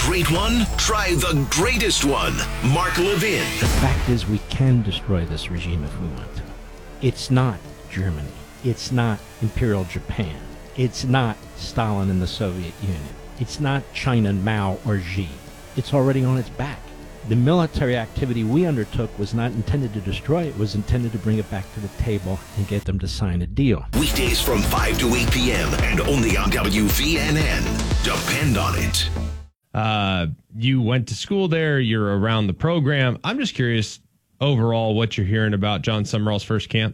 great one? Try the greatest one. Mark Levin. The fact is, we can destroy this regime if we want to. It's not Germany. It's not Imperial Japan. It's not Stalin and the Soviet Union. It's not China, Mao, or Xi. It's already on its back. The military activity we undertook was not intended to destroy it. It was intended to bring it back to the table and get them to sign a deal. Weekdays from 5 to 8 p.m. and only on WVNN. Depend on it. You went to school there. You're around the program. I'm just curious, overall, what you're hearing about John Summerall's first camp.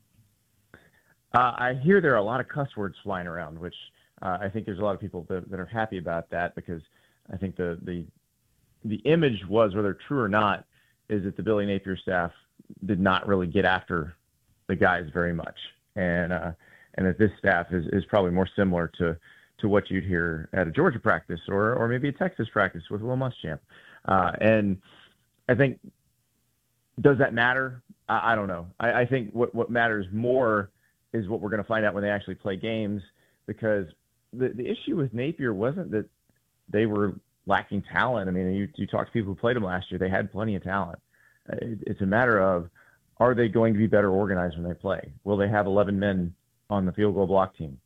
I hear there are a lot of cuss words flying around, which I think there's a lot of people that are happy about that, because I think the image was, whether true or not, is that the Billy Napier staff did not really get after the guys very much, and that this staff is probably more similar to what you'd hear at a Georgia practice or maybe a Texas practice with Will Muschamp. And I think, does that matter? I don't know. I think what matters more is what we're going to find out when they actually play games, because the issue with Napier wasn't that they were lacking talent. I mean, you talk to people who played him last year, they had plenty of talent. It's a matter of, are they going to be better organized when they play? Will they have 11 men on the field goal block team?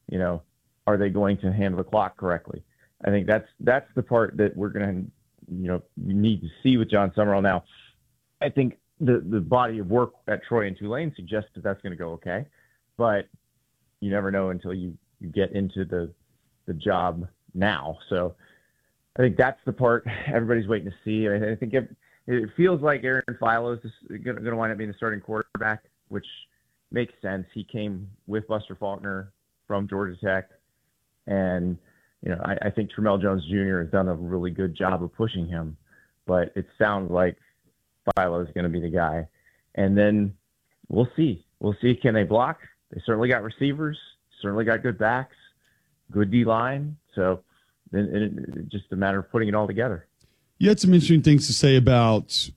Are they going to handle the clock correctly? I think that's the part that we're going to, need to see with John Summerall. Now, I think the body of work at Troy and Tulane suggests that that's going to go okay, but you never know until you get into the job now. So I think that's the part everybody's waiting to see. I think it feels like Aaron Philo is going to wind up being the starting quarterback, which makes sense. He came with Buster Faulkner from Georgia Tech, and I think Tramel Jones Jr. has done a really good job of pushing him, but it sounds like Philo is going to be the guy. And then we'll see. Can they block? They certainly got receivers, certainly got good backs, good D-line. So then it's just a matter of putting it all together. You had some interesting things to say about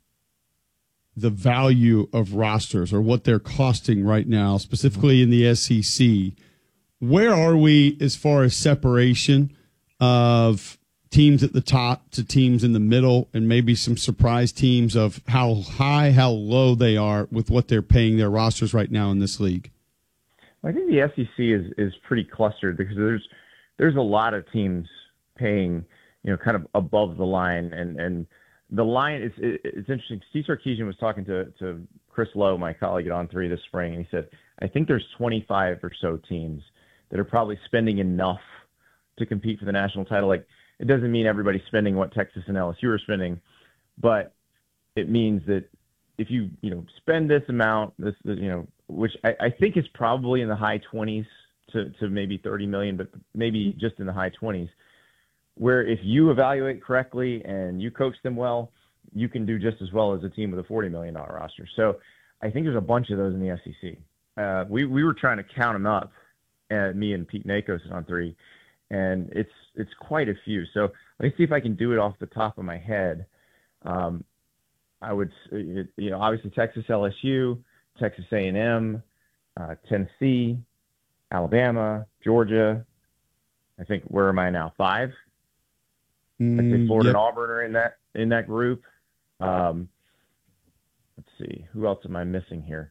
the value of rosters, or what they're costing right now, specifically in the SEC. Where are we as far as separation of teams at the top to teams in the middle, and maybe some surprise teams of how high, how low they are with what they're paying their rosters right now in this league? I think the SEC is pretty clustered, because there's a lot of teams paying, kind of above the line, and the line it's interesting. Steve Sarkisian was talking to Chris Lowe, my colleague at On3 this spring, and he said, I think there's 25 or so teams that are probably spending enough to compete for the national title. Like, it doesn't mean everybody's spending what Texas and LSU are spending, but it means that if you spend this amount, which I think is probably in the high 20s to maybe 30 million, but maybe just in the high 20s, where if you evaluate correctly and you coach them well, you can do just as well as a team with a $40 million roster. So I think there's a bunch of those in the SEC. We were trying to count them up, me and Pete Nakos on three, and it's quite a few. So let me see if I can do it off the top of my head. I would, obviously Texas LSU, Texas A&M, Tennessee, Alabama, Georgia. I think, where am I now? 5? I'd say Florida and Auburn are in that group. Let's see, who else am I missing here?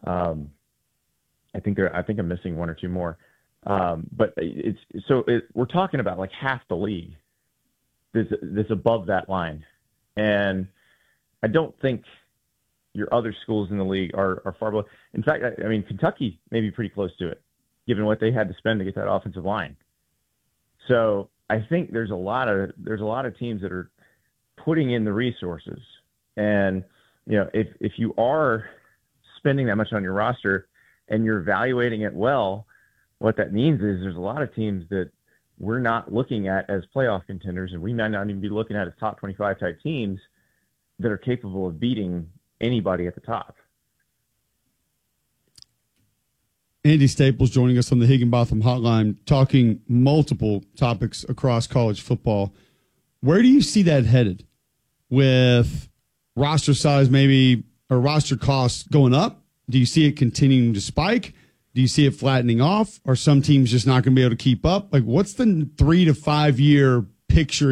I think I'm missing 1 or 2 more. But we're talking about like half the league that's above that line, and I don't think your other schools in the league are far below. In fact, I mean, Kentucky may be pretty close to it, given what they had to spend to get that offensive line. So I think there's a lot of teams that are putting in the resources, and if you are spending that much on your roster and you're evaluating it well, what that means is there's a lot of teams that we're not looking at as playoff contenders, and we might not even be looking at as top 25 type teams that are capable of beating anybody at the top. Andy Staples joining us on the Higginbotham Hotline, talking multiple topics across college football. Where do you see that headed, with roster size maybe, or roster costs going up? Do you see it continuing to spike? Do you see it flattening off? Are some teams just not going to be able to keep up? Like, what's the 3 to 5 year picture